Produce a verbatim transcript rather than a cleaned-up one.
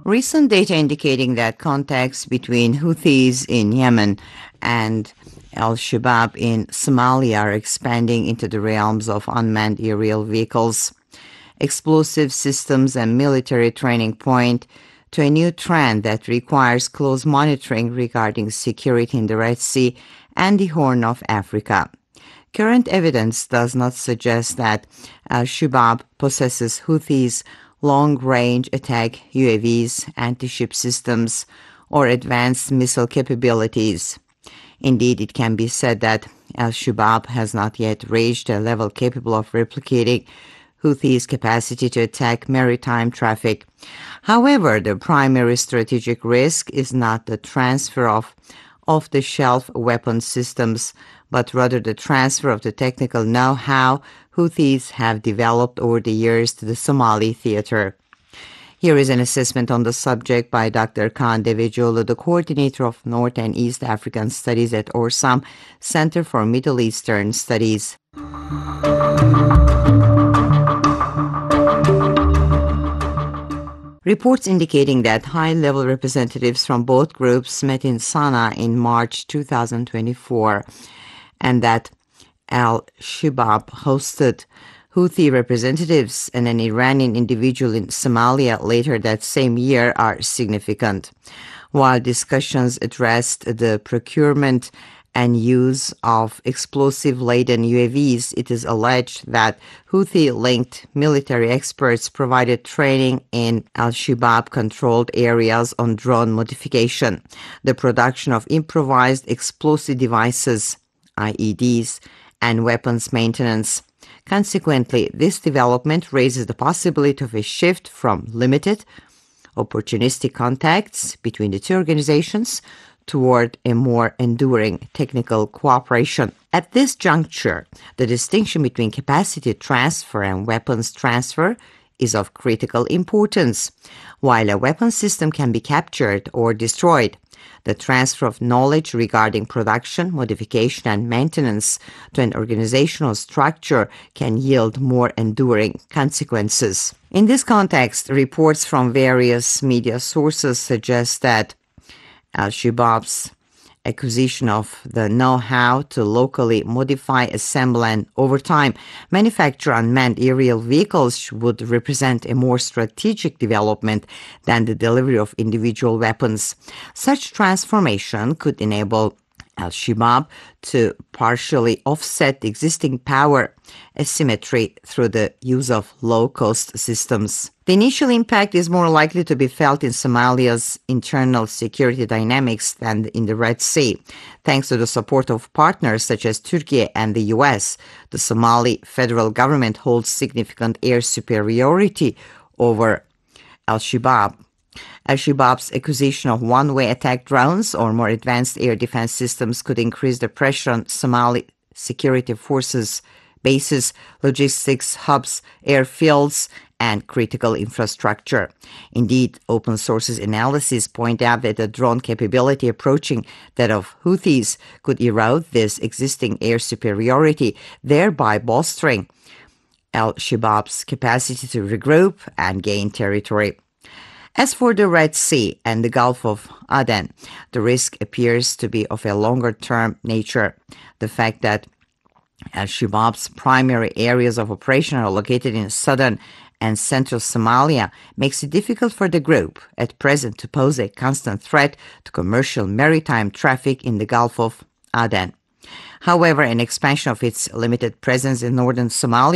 Recent data indicating that contacts between Houthis in Yemen and Al-Shabaab in Somalia are expanding into the realms of unmanned aerial vehicles, explosive systems, and military training point to a new trend that requires close monitoring regarding security in the Red Sea and the Horn of Africa. Current evidence does not suggest that Al-Shabaab possesses Houthis' long-range attack U A Vs, anti-ship systems, or advanced missile capabilities. Indeed, it can be said that Al-Shabaab has not yet reached a level capable of replicating Houthis' capacity to attack maritime traffic. However, the primary strategic risk is not the transfer of off-the-shelf weapon systems, but rather the transfer of the technical know-how Houthis have developed over the years to the Somali theater. Here is an assessment on the subject by Doctor Kaan Devecioğlu, the coordinator of North and East African Studies at Orsam Center for Middle Eastern Studies. Reports indicating that high-level representatives from both groups met in Sana'a in March two thousand twenty-four, and that Al-Shabaab hosted Houthi representatives and an Iranian individual in Somalia later that same year are significant. While discussions addressed the procurement and use of explosive-laden U A Vs, it is alleged that Houthi-linked military experts provided training in Al-Shabaab-controlled areas on drone modification, the production of improvised explosive devices, I E Ds, and weapons maintenance. Consequently, this development raises the possibility of a shift from limited, opportunistic contacts between the two organizations toward a more enduring technical cooperation. At this juncture, the distinction between capacity transfer and weapons transfer is of critical importance. While a weapon system can be captured or destroyed, the transfer of knowledge regarding production, modification, and maintenance to an organizational structure can yield more enduring consequences. In this context, reports from various media sources suggest that Al-Shabaab's acquisition of the know-how to locally modify, assemble, and over time manufacture unmanned aerial vehicles would represent a more strategic development than the delivery of individual weapons. Such transformation could enable Al-Shabaab to partially offset the existing power asymmetry through the use of low-cost systems. The initial impact is more likely to be felt in Somalia's internal security dynamics than in the Red Sea. Thanks to the support of partners such as Turkey and the U S, the Somali federal government holds significant air superiority over Al-Shabaab. Al-Shabaab's acquisition of one-way attack drones or more advanced air defense systems could increase the pressure on Somali security forces, bases, logistics hubs, airfields, and critical infrastructure. Indeed, open sources analysis point out that a drone capability approaching that of Houthis could erode this existing air superiority, thereby bolstering Al-Shabaab's capacity to regroup and gain territory. As for the Red Sea and the Gulf of Aden, the risk appears to be of a longer-term nature. The fact that Al-Shabaab's primary areas of operation are located in southern and central Somalia makes it difficult for the group at present to pose a constant threat to commercial maritime traffic in the Gulf of Aden. However, an expansion of its limited presence in northern Somalia